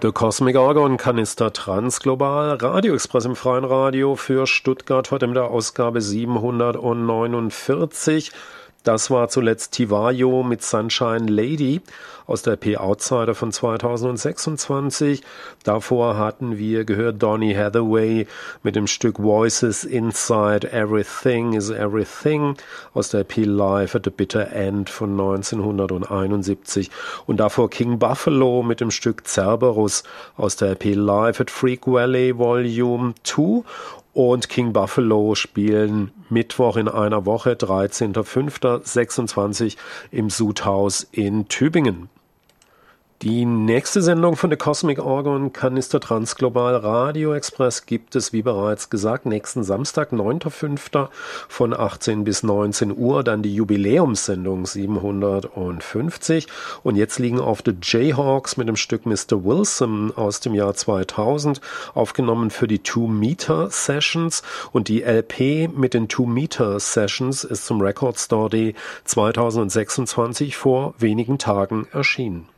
The Cosmic Organ, Kanister Transglobal, Radio Express im Freien Radio für Stuttgart, heute mit der Ausgabe 749. Das war zuletzt Tivayo mit Sunshine Lady aus der EP Outsider von 2026. Davor hatten wir gehört Donny Hathaway mit dem Stück Voices Inside Everything is Everything aus der EP Live at the Bitter End von 1971. Und davor King Buffalo mit dem Stück Cerberus aus der EP Live at Freak Valley Volume 2. Und King Buffalo spielen Mittwoch in einer Woche, 13.05.26 im Sudhaus in Tübingen. Die nächste Sendung von der Cosmic Organ Kanister Transglobal Radio Express gibt es, wie bereits gesagt, nächsten Samstag, 9.05. von 18 bis 19 Uhr, dann die Jubiläumssendung 750. Und jetzt liegen auf The Jayhawks mit dem Stück Mr. Wilson aus dem Jahr 2000, aufgenommen für die 2-Meter Sessions. Und die LP mit den 2-Meter Sessions ist zum Record Store Day 2026 vor wenigen Tagen erschienen.